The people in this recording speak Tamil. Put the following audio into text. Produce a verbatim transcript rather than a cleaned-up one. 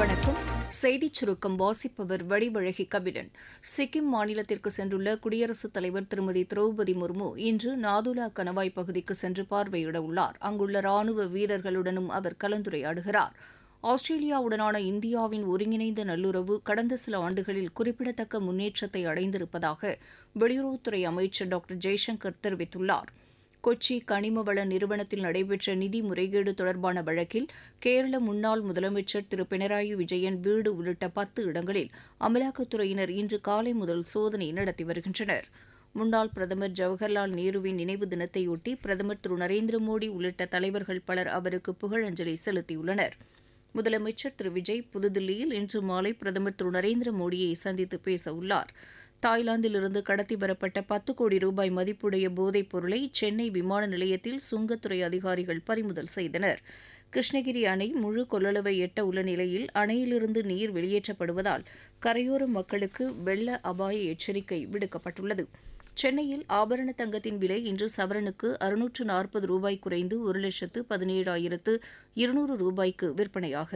வணக்கம். செய்திச் சுருக்கம் வாசிப்பவர் வடிவழகி கபிலன். சிக்கிம் மாநிலத்திற்கு சென்றுள்ள குடியரசுத் தலைவர் திருமதி திரௌபதி முர்மு இன்று நாதுலா கணவாய் பகுதிக்கு சென்று பார்வையிட உள்ளார். அங்குள்ள ராணுவ வீரர்களுடனும் அவர் கலந்துரையாடுகிறார். ஆஸ்திரேலியாவுடனான இந்தியாவின் ஒருங்கிணைந்த நல்லுறவு கடந்த சில ஆண்டுகளில் குறிப்பிடத்தக்க முன்னேற்றத்தை அடைந்திருப்பதாக வெளியுறவுத்துறை அமைச்சர் டாக்டர் ஜெய்சங்கர் தெரிவித்துள்ளார். கொச்சி கனிம வள நிறுவனத்தில் நடைபெற்ற நிதி முறைகேடு தொடர்பான வழக்கில் கேரள முன்னாள் முதலமைச்சர் திரு பினராயி விஜயன் வீடு உள்ளிட்ட பத்து இடங்களில் அமலாக்கத்துறையினர் இன்று காலை முதல் சோதனை நடத்தி வருகின்றனர். முன்னாள் பிரதமர் ஜவஹர்லால் நேருவின் நினைவு தினத்தையொட்டி பிரதமர் திரு நரேந்திர மோடி உள்ளிட்ட தலைவர்கள் பலர் அவருக்கு புகழஞ்சலி செலுத்தியுள்ளனர். முதலமைச்சர் திரு விஜய் புதுதில்லியில் இன்று மாலை பிரதமர் திரு நரேந்திர மோடியை சந்தித்து பேச உள்ளார். தாய்லாந்திலிருந்து கடத்தி வரப்பட்ட பத்து கோடி ரூபாய் மதிப்புடைய போதைப் பொருளை சென்னை விமான நிலையத்தில் சுங்கத்துறை அதிகாரிகள் பறிமுதல் செய்தனர். கிருஷ்ணகிரி அணை முழு கொள்ளளவை எட்ட உள்ள நிலையில் அணையிலிருந்து நீர் வெளியேற்றப்படுவதால் கரையோர மக்களுக்கு வெள்ள அபாய எச்சரிக்கை விடுக்கப்பட்டுள்ளது. சென்னையில் ஆபரண தங்கத்தின் விலை இன்று சவரனுக்கு அறுநூற்று நாற்பது ரூபாய் குறைந்து ஒரு லட்சத்து பதினேழாயிரத்து இருநூறு ரூபாய்க்கு விற்பனையாகிறது.